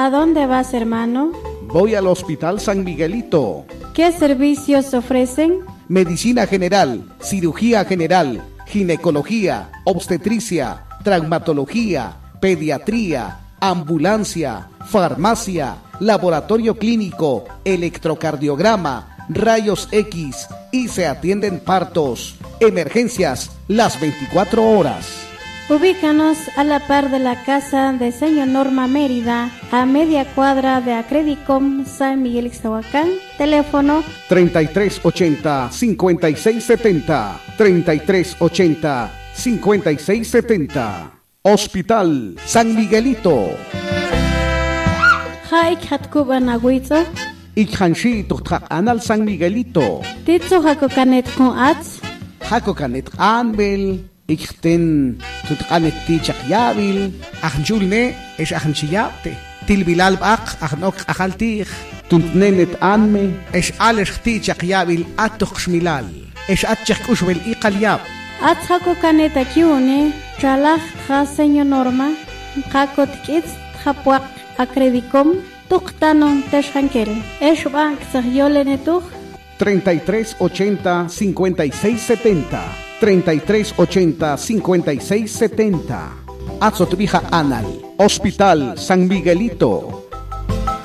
¿A dónde vas, hermano? Voy al Hospital San Miguelito. ¿Qué servicios ofrecen? Medicina general, cirugía general, ginecología, obstetricia, traumatología, pediatría, ambulancia, farmacia, laboratorio clínico, electrocardiograma, rayos X y se atienden partos, emergencias las 24 horas. Ubícanos a la par de la casa de Señor Norma Mérida, a media cuadra de Acredicom San Miguel Ixtahuacán. Teléfono 3380-5670, 3380-5670. Hospital San Miguelito. Haik Hatkuban Agüizo, Ikhanshi Tuktak Anal San Miguelito. Titzo Hakokanet con Ats, Hakokanet Anbel. Ikten tutqanet tichak yabil ahjulne es ahnchiyapte tilbilal baq ahnok ahaltih tuntnenet anme es alesh tichak yabil atukhshmilal es atchak ushbel iqalyab Ats Hakokanet Akiune, Tralach Ha Señor Norma, Hakot Kits Hapuak Acredicom, Tuktanon Teshankel, Eshbank Sahyolenetuch 3380-5670, 3380-5670. Azotvija Anal, Hospital San Miguelito.